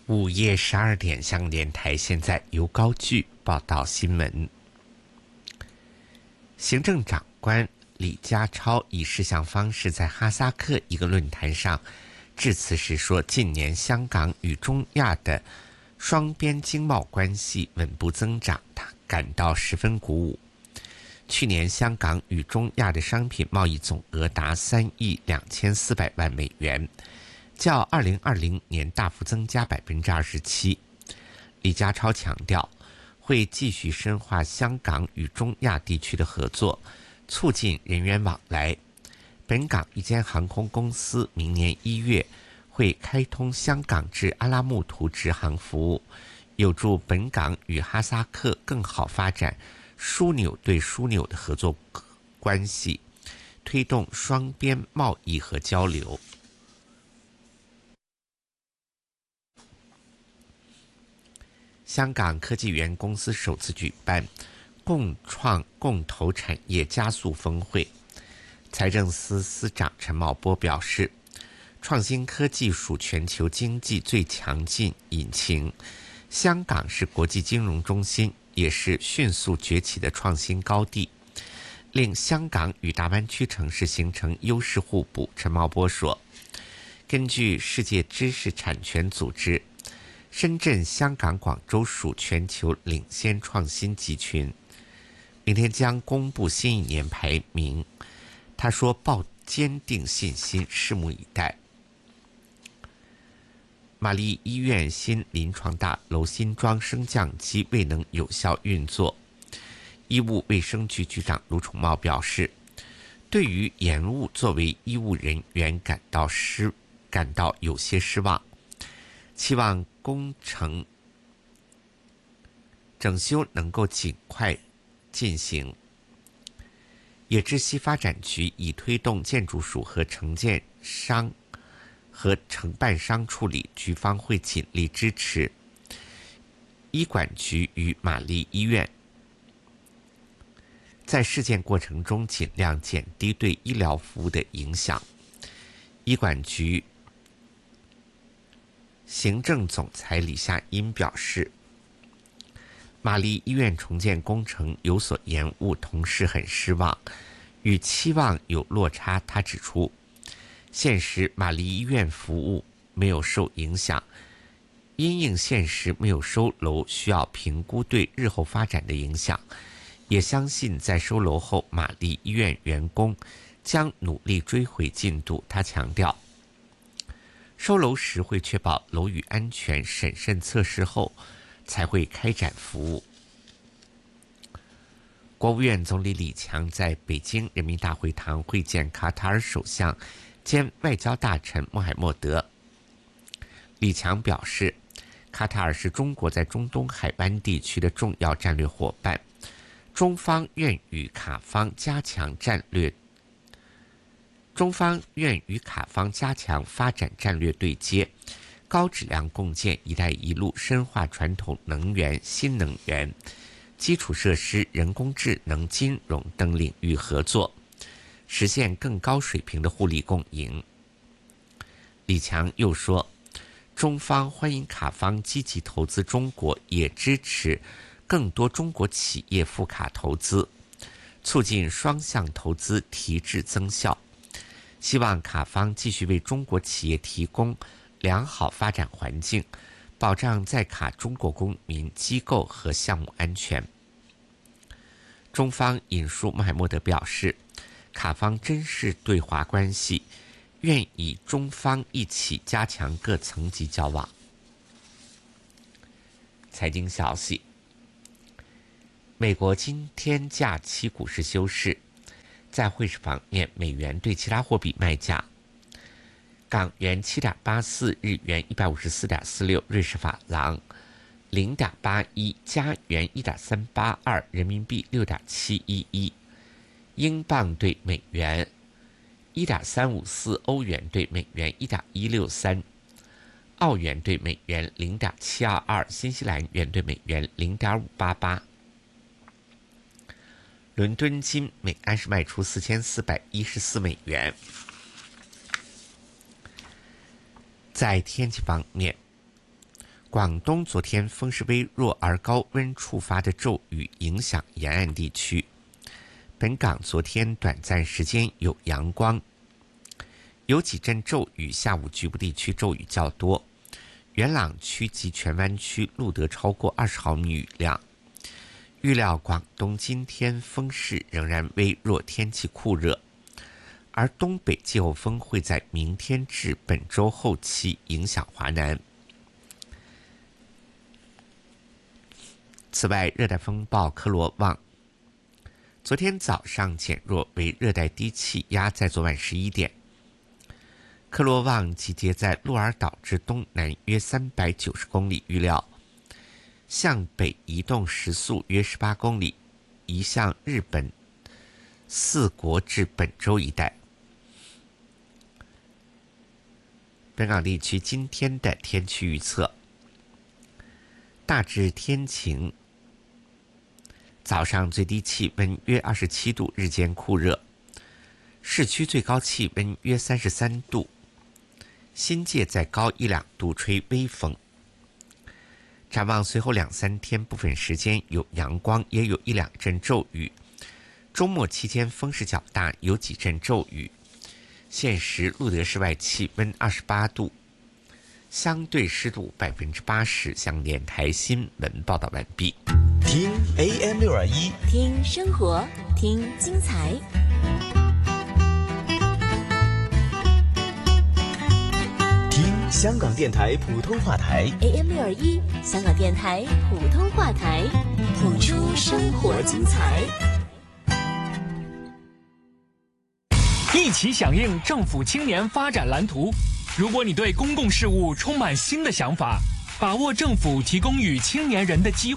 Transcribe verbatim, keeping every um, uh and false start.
午夜十二点，香港电台现在由高炬报道新闻。行政长官李家超以视像方式在哈萨克一个论坛上致辞时说，近年香港与中亚的双边经贸关系稳步增长，他感到十分鼓舞。去年香港与中亚的商品贸易总额达三亿两千四百万美元，较二零二零年大幅增加百分之二十七。李家超强调，会继续深化香港与中亚地区的合作，促进人员往来。本港一间航空公司明年一月会开通香港至阿拉木图直航服务，有助本港与哈萨克更好发展枢纽对枢纽的合作关系，推动双边贸易和交流。香港科技园公司首次举办共创共投产业加速峰会，财政司司长陈茂波表示，创新科技属全球经济最强劲引擎，香港是国际金融中心，也是迅速崛起的创新高地，令香港与大湾区城市形成优势互补。陈茂波说，根据世界知识产权组织，深圳、香港、广州属全球领先创新集群，明天将公布新一年排名。他说，抱坚定信心，拭目以待。玛丽医院新临床大楼新装升降机未能有效运作，医务卫生局局长卢宠茂表示，对于延误作为医务人员感到失感到有些失望，期望工程整修能够尽快进行。也知悉发展局已推动建筑署和承建商和承办商处理，局方会尽力支持医管局与玛丽医院在事件过程中尽量减低对医疗服务的影响。医管局行政总裁李夏茵表示，玛丽医院重建工程有所延误，同事很失望，与期望有落差。他指出，现时玛丽医院服务没有受影响，因应现实没有收楼，需要评估对日后发展的影响，也相信在收楼后，玛丽医院员工将努力追回进度。他强调，收楼时会确保楼宇安全，审慎测试后才会开展服务。国务院总理李强在北京人民大会堂会见卡塔尔首相兼外交大臣穆罕默德。李强表示，卡塔尔是中国在中东海湾地区的重要战略伙伴，中方愿与卡方加强战略中方愿与卡方加强发展战略对接，高质量共建“一带一路”，深化传统能源、新能源、基础设施、人工智能、金融等领域合作，实现更高水平的互利共赢。李强又说，中方欢迎卡方积极投资中国，也支持更多中国企业赴卡投资，促进双向投资提质增效。希望卡方继续为中国企业提供良好发展环境，保障在卡中国公民、机构和项目安全。中方引述穆罕默德表示，卡方珍视对华关系，愿与中方一起加强各层级交往。财经消息，美国今天假期股市休市。在汇市方面，美元对其他货币卖价：港元 七点八四， 日元 一百五十四点四六， 瑞士法郎 零点八一， 加元 一点三八二， 人民币 六点七一一， 英镑对美元 一点三五四， 欧元对美元 一点一六三， 澳元对美元 零点七二二， 新西兰元对美元 零点五八八。伦敦金每安士卖出四千四百一十四美元。在天气方面， 广东昨天风势微弱而高温触发的骤雨影响沿岸地区。本港昨天短暂时间有阳光，有几阵骤雨，下午局部地区骤雨较多。元朗区及荃湾区录得超过二十毫米雨量。预料广东今天风势仍然微弱，天气酷热，而东北季候风会在明天至本周后期影响华南。此外，热带风暴科罗旺昨天早上减弱为热带低气压，在昨晚十一点，科罗旺集结在鹿儿岛之东南约三百九十公里，预料向北移动时速约十八公里，移向日本四国至本州一带。本港地区今天的天气预测：大致天晴，早上最低气温约二十七度，日间酷热，市区最高气温约三十三度，新界再高一两度，吹微风。展望随后两三天，部分时间有阳光，也有一两阵骤雨。周末期间风势较大，有几阵骤雨。现时录得室外气温二十八度，相对湿度百分之八十。向电台新闻报道完毕。 听 A M 六二一， 听生活，听精彩。 听香港电台普通话台 A M 六二一，香港电台普通话台，谱出生活精彩。 一起响应政府青年发展蓝图。如果你对公共事务充满新的想法，把握政府提供与青年人的机会。